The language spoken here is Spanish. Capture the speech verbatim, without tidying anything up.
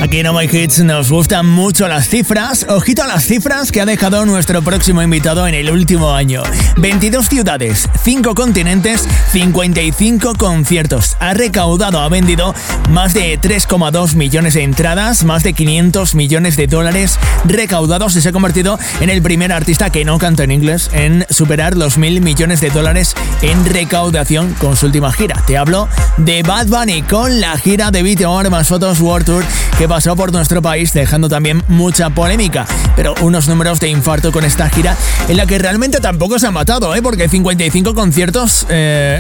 Aquí en Oh My Hits nos gustan mucho las cifras. Ojito a las cifras que ha dejado nuestro próximo invitado en el último año. veintidós ciudades, cinco continentes, cincuenta y cinco conciertos. Ha recaudado, ha vendido más de tres coma dos millones de entradas, más de quinientos millones de dólares recaudados y se ha convertido en el primer artista que no canta en inglés en superar los mil millones de dólares en recaudación con su última gira. Te hablo de Bad Bunny con la gira de Beat More más Fotos World Tour que pasó por nuestro país dejando también mucha polémica, pero unos números de infarto con esta gira en la que realmente tampoco se han matado, ¿eh? Porque cincuenta y cinco conciertos eh,